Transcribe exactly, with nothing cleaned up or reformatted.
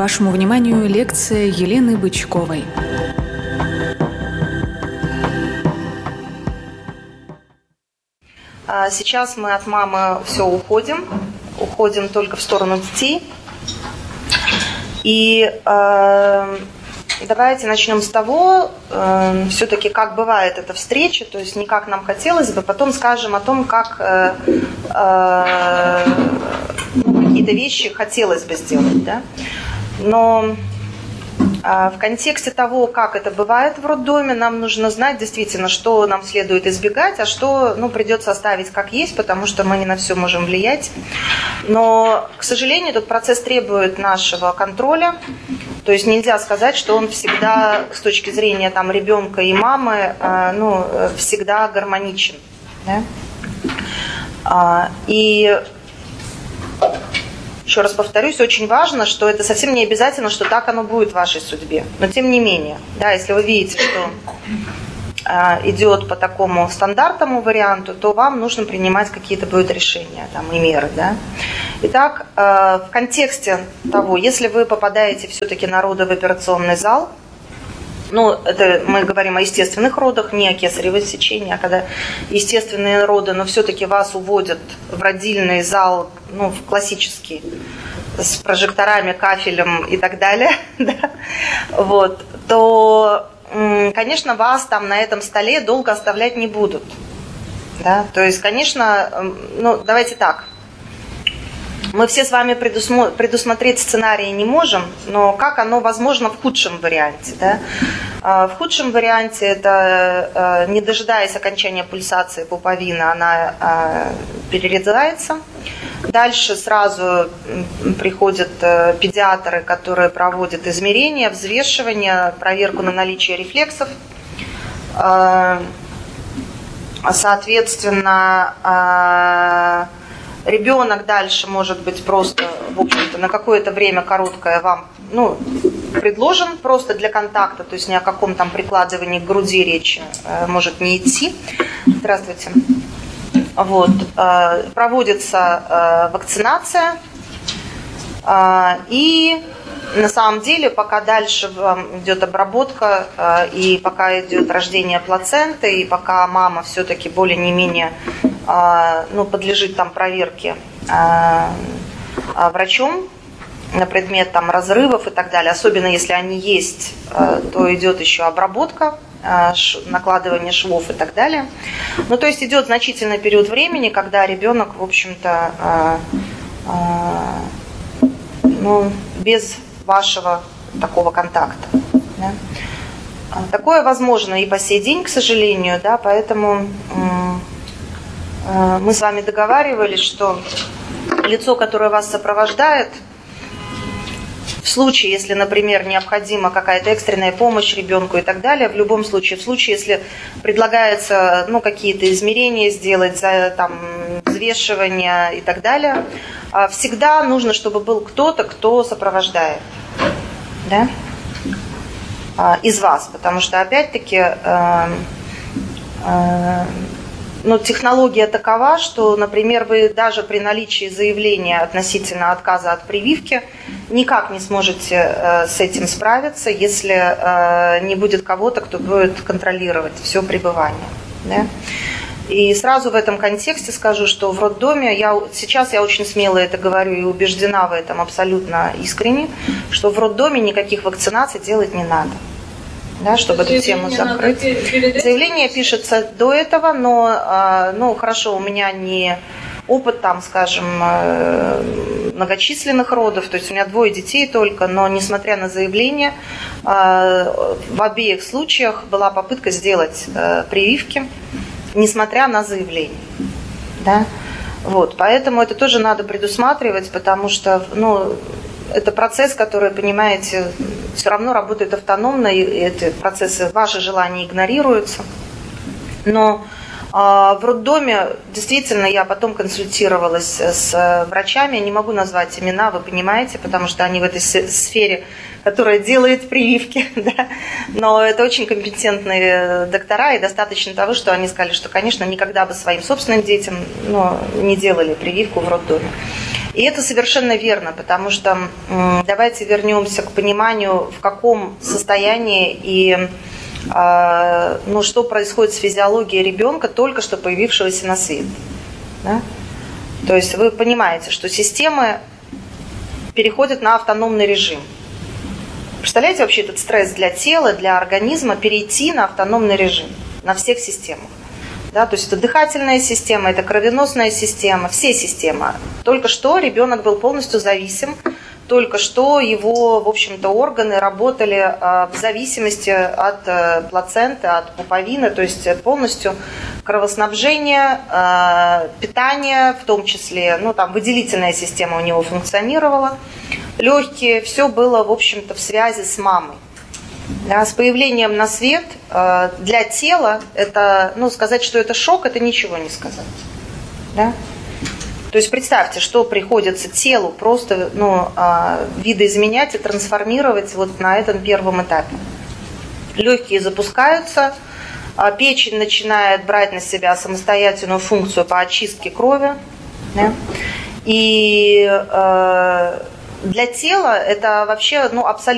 Вашему вниманию лекция Елены Бычковой. Сейчас мы от мамы все уходим, уходим только в сторону детей. И э, давайте начнем с того, э, все-таки как бывает эта встреча, то есть не как нам хотелось бы, потом скажем о том, как э, э, ну, какие-то вещи хотелось бы сделать, да? Но э, в контексте того, как это бывает в роддоме, нам нужно знать действительно, что нам следует избегать, а что ну, придется оставить как есть, потому что мы не на все можем влиять. Но, к сожалению, этот процесс требует нашего контроля. То есть нельзя сказать, что он всегда с точки зрения там, ребенка и мамы э, ну, всегда гармоничен. Да? А, и еще раз повторюсь, очень важно, что это совсем не обязательно, что так оно будет в вашей судьбе. Но тем не менее, да, если вы видите, что э, идет по такому стандартному варианту, то вам нужно принимать какие-то будут решения там, и меры. Да? Итак, э, в контексте того, если вы попадаете все-таки на роды в операционный зал, ну, это мы говорим о естественных родах, не о кесаревой сечении, а когда естественные роды, но все-таки вас уводят в родильный зал, ну, в классический, с прожекторами, кафелем и так далее, да, вот, то, конечно, вас там на этом столе долго оставлять не будут. Да? То есть, конечно, ну, давайте так. Мы все с вами предусмо... предусмотреть сценарии не можем, но как оно возможно в худшем варианте. Да? В худшем варианте это, не дожидаясь окончания пульсации пуповины, она перерезается. Дальше сразу приходят педиатры, которые проводят измерения, взвешивание, проверку на наличие рефлексов. Соответственно, ребенок дальше может быть просто, в общем-то, на какое-то время короткое вам ну, предложен просто для контакта, то есть ни о каком там прикладывании к груди речи э, может не идти. Здравствуйте. Вот. Э, проводится э, вакцинация. Э, и на самом деле, пока дальше вам идет обработка, э, и пока идет рождение плаценты, и пока мама все-таки более-не-менее ну, подлежит там проверке э, врачом на предмет там, разрывов и так далее. Особенно если они есть, э, то идет еще обработка, э, ш, накладывание швов и так далее. Ну, то есть идет значительный период времени, когда ребенок, в общем-то, э, э, ну, без вашего такого контакта. Да? Такое возможно и по сей день, к сожалению, да, поэтому э, мы с вами договаривались, что лицо, которое вас сопровождает, в случае, если, например, необходима какая-то экстренная помощь ребенку и так далее, в любом случае, в случае, если предлагается ну, какие-то измерения сделать, за, там, взвешивание и так далее, всегда нужно, чтобы был кто-то, кто сопровождает, да? Из вас, потому что, опять-таки, э, э, но технология такова, что, например, вы даже при наличии заявления относительно отказа от прививки никак не сможете э, с этим справиться, если э, не будет кого-то, кто будет контролировать все пребывание. Да? И сразу в этом контексте скажу, что в роддоме, я, сейчас я очень смело это говорю и убеждена в этом абсолютно искренне, что в роддоме никаких вакцинаций делать не надо. Да, чтобы эту тему закрыть. Заявление пишется до этого, но ну, хорошо, у меня не опыт там, скажем, многочисленных родов, то есть у меня двое детей только, но несмотря на заявление, в обеих случаях была попытка сделать прививки, несмотря на заявление. Да? Вот, поэтому это тоже надо предусматривать, потому что, ну, это процесс, который, понимаете, все равно работает автономно, и эти процессы, ваши желания игнорируются. Но э, в роддоме действительно я потом консультировалась с врачами, я не могу назвать имена, вы понимаете, потому что они в этой сфере, которая делает прививки, да? Но это очень компетентные доктора, и достаточно того, что они сказали, что, конечно, никогда бы своим собственным детям ну, не делали прививку в роддоме. И это совершенно верно, потому что давайте вернемся к пониманию, в каком состоянии и ну, что происходит с физиологией ребенка, только что появившегося на свет. Да? То есть вы понимаете, что системы переходят на автономный режим. Представляете вообще этот стресс для тела, для организма перейти на автономный режим на всех системах? Да, то есть это дыхательная система, это кровеносная система, все системы. Только что ребенок был полностью зависим, только что его, в общем-то, органы работали э, в зависимости от э, плаценты, от пуповины, то есть полностью кровоснабжение, э, питание, в том числе, ну там выделительная система у него функционировала, легкие, все было, в общем-то, в связи с мамой. Да, с появлением на свет э, для тела это, ну, сказать, что это шок, это ничего не сказать. Да? То есть представьте, что приходится телу просто ну, э, видоизменять и трансформировать вот на этом первом этапе. Легкие запускаются, э, печень начинает брать на себя самостоятельную функцию по очистке крови. Да? И э, для тела это вообще ну, абсолютно